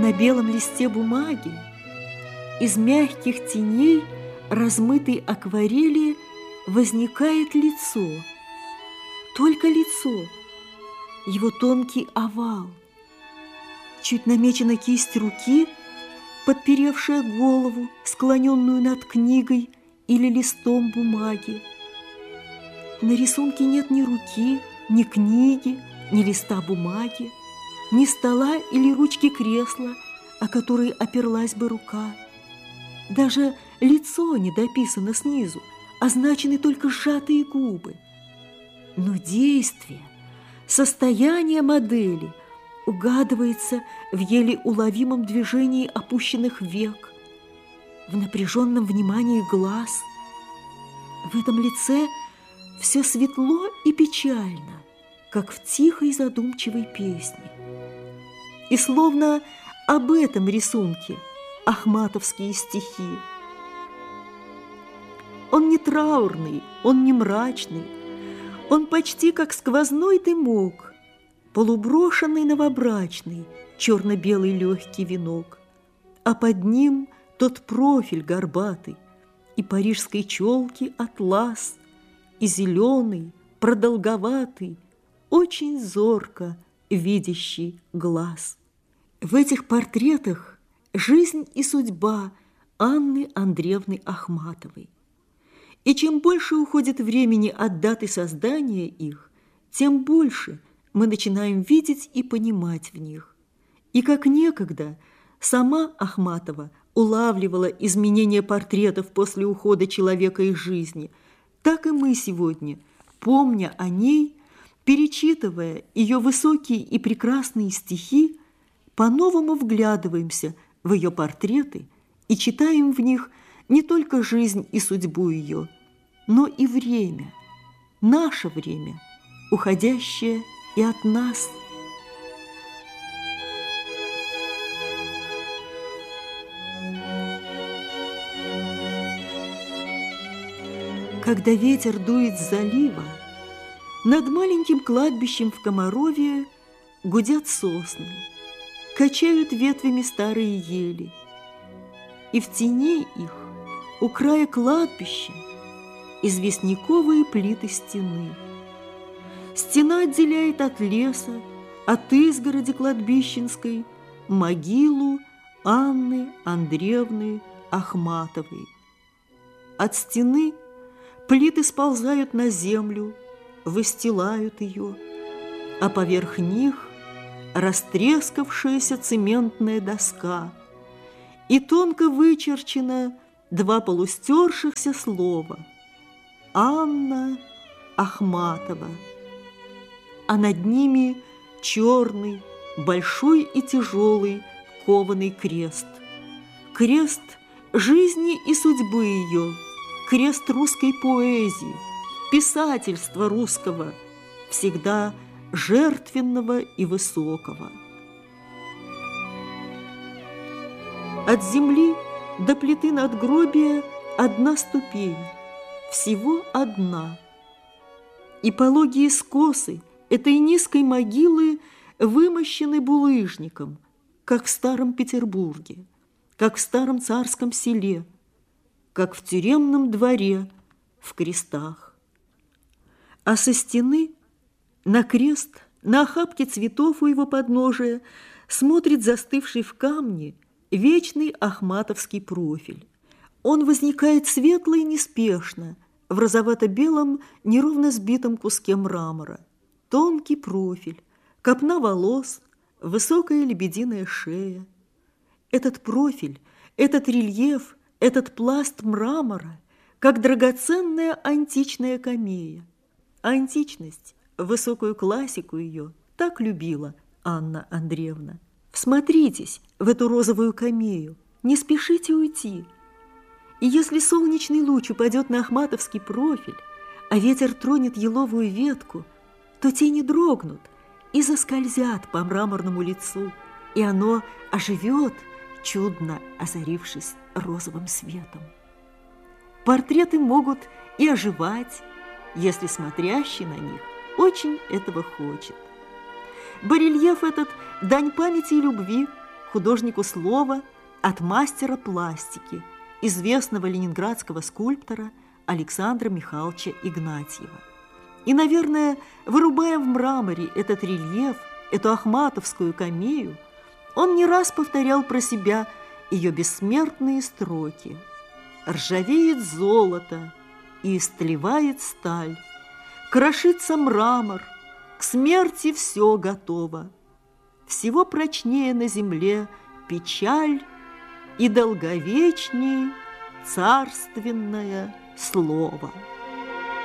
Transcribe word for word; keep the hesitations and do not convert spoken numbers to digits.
На белом листе бумаги из мягких теней размытой акварели возникает лицо. Только лицо, его тонкий овал. Чуть намечена кисть руки, подперевшая голову, склоненную над книгой или листом бумаги. На рисунке нет ни руки, ни книги, ни листа бумаги, ни стола или ручки кресла, о которой оперлась бы рука. Даже лицо не дописано снизу, означены только сжатые губы. Но действие, состояние модели угадывается в еле уловимом движении опущенных век, в напряженном внимании глаз. В этом лице все светло и печально, как в тихой задумчивой песне. И словно об этом рисунке ахматовские стихи. Он не траурный, он не мрачный, он почти как сквозной дымок, полуброшенный новобрачный, черно-белый легкий венок, а под ним тот профиль горбатый, и парижской челки атлас, и зеленый, продолговатый, очень зорко видящий глаз. В этих портретах жизнь и судьба Анны Андреевны Ахматовой. И чем больше уходит времени от даты создания их, тем больше мы начинаем видеть и понимать в них. И как некогда сама Ахматова улавливала изменения портретов после ухода человека из жизни, так и мы сегодня, помня о ней, перечитывая ее высокие и прекрасные стихи, по-новому вглядываемся в ее портреты и читаем в них не только жизнь и судьбу ее, но и время, наше время, уходящее и от нас. Когда ветер дует с залива, над маленьким кладбищем в Комарове гудят сосны, качают ветвями старые ели, и в тени их, у края кладбища, известняковые плиты стены. Стена отделяет от леса, от изгороди кладбищенской, могилу Анны Андреевны Ахматовой. От стены плиты сползают на землю, выстилают ее, а поверх них растрескавшаяся цементная доска, и тонко вычерчено два полустершихся слова «Анна Ахматова», а над ними черный, большой и тяжелый кованый крест. Крест жизни и судьбы ее, крест русской поэзии, писательства русского, всегда жертвенного и высокого. От земли до плиты надгробия одна ступень, всего одна. И пологие скосы этой низкой могилы вымощены булыжником, как в старом Петербурге, как в старом царском селе, как в тюремном дворе в крестах. А со стены на крест, на охапке цветов у его подножия смотрит застывший в камне вечный ахматовский профиль. Он возникает светло и неспешно в розовато-белом, неровно сбитом куске мрамора. Тонкий профиль, копна волос, высокая лебединая шея. Этот профиль, этот рельеф, этот пласт мрамора, как драгоценная античная камея. Античность, высокую классику ее, так любила Анна Андреевна. Всмотритесь в эту розовую камею, не спешите уйти. И если солнечный луч упадет на ахматовский профиль, а ветер тронет еловую ветку, то тени дрогнут и заскользят по мраморному лицу, и оно оживет, чудно озарившись розовым светом. Портреты могут и оживать, если смотрящий на них очень этого хочет. Барельеф этот – дань памяти и любви, художнику слова от мастера пластики, известного ленинградского скульптора Александра Михайловича Игнатьева. И, наверное, вырубая в мраморе этот рельеф, эту ахматовскую камею, он не раз повторял про себя ее бессмертные строки: «Ржавеет золото и истлевает сталь, крошится мрамор, к смерти все готово. Всего прочнее на земле печаль и долговечней царственное слово».